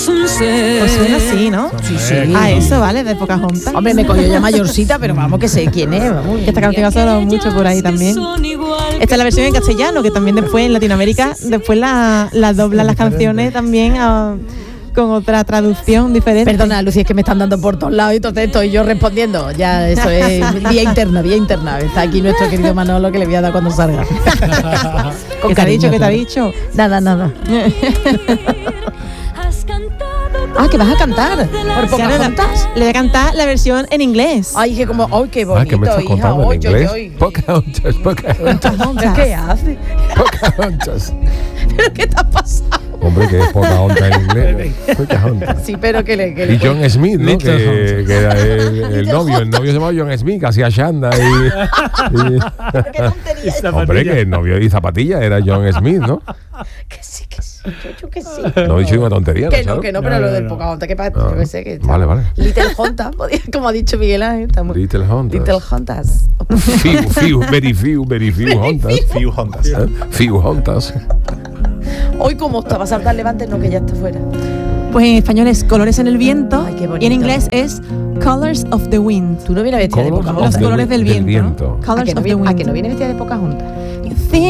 Pues suena así, ¿no? Sí, sí. Ah, eso, vale, de Pocahontas. Hombre, me cogió ya mayorcita, pero vamos que sé quién es. Vamos. Que esta canción ha sonado mucho por ahí también. Esta es la versión en castellano, que también después en Latinoamérica, después la doblan las canciones también con otra traducción diferente. Perdona, Lucía, es que me están dando por todos lados y entonces estoy yo respondiendo. Ya, eso es vía interna. Está aquí nuestro querido Manolo que le voy a dar cuando salga. ¿Qué te ha dicho? ¿Qué te ha dicho? Nada. Ah, que vas a cantar por Pocahontas. Le voy a cantar la versión en inglés. Ay, que como, ay, qué bonito, ¿qué me estás hija. contando en inglés? Oy. Pocahontas. ¿Qué hace? Pocahontas. ¿Pero qué te ha pasado? Hombre, que es Pocahontas en inglés. Pocahontas. Sí, pero que le Y John Smith, ¿no? Que era el novio. El novio se llamaba John Smith, que hacía Shanda y qué tontería. Hombre, que el novio y zapatilla era John Smith, ¿no? Que sí. Yo que sí. No he dicho una tontería, ¿no? Que no, pero lo del Pocahontas, que pasa, yo que sé que está. Vale. Little Hontas, como ha dicho Miguel Ángel. Little Hontas. Very few Hontas. Few Hontas. Hoy como estaba a saltar levante, no, que ya está fuera. Pues en español es Colores en el viento. Ay, qué bonito. Y en inglés es Colors of the Wind. Tú no vienes vestida de Pocahontas. Los colores del viento. ¿no? ¿A Colors que no of the viene, Wind. ¿A que no viene vestida de Pocahontas?